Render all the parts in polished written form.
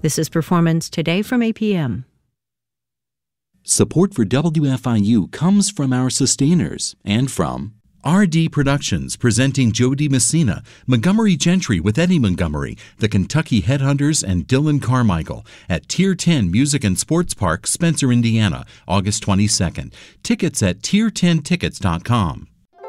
This is Performance Today from APM. Support for WFIU comes from our sustainers and from RD Productions, presenting Jody Messina, Montgomery Gentry with Eddie Montgomery, the Kentucky Headhunters, and Dylan Carmichael at Tier 10 Music and Sports Park, Spencer, Indiana, August 22nd. Tickets at tier10tickets.com.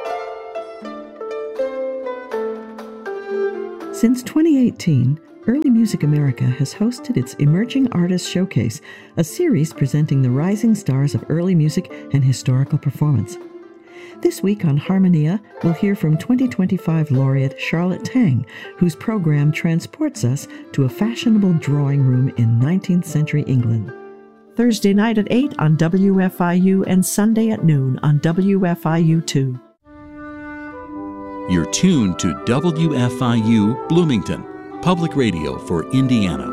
Since 2018, Early Music America has hosted its Emerging Artists Showcase, a series presenting the rising stars of early music and historical performance. This week on Harmonia, we'll hear from 2025 laureate Charlotte Tang, whose program transports us to a fashionable drawing room in 19th century England. Thursday night at 8 on WFIU and Sunday at noon on WFIU2. You're tuned to WFIU Bloomington, public radio for Indiana.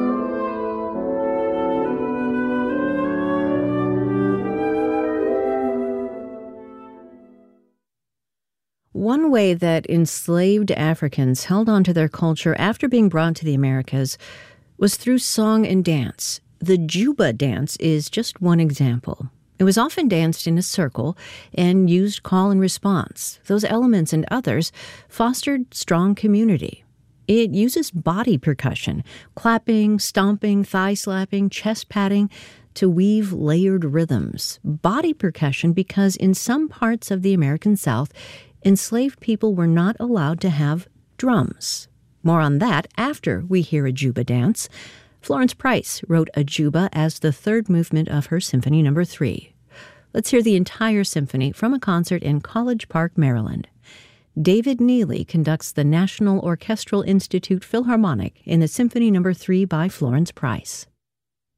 One way that enslaved Africans held on to their culture after being brought to the Americas was through song and dance. The Juba dance is just one example. It was often danced in a circle and used call and response. Those elements and others fostered strong community. It uses body percussion, clapping, stomping, thigh slapping, chest patting, to weave layered rhythms. Body percussion because in some parts of the American South, enslaved people were not allowed to have drums. More on that after we hear a Juba dance. Florence Price wrote a Juba as the third movement of her Symphony No. 3. Let's hear the entire symphony from a concert in College Park, Maryland. David Neely conducts the National Orchestral Institute Philharmonic in the Symphony No. 3 by Florence Price.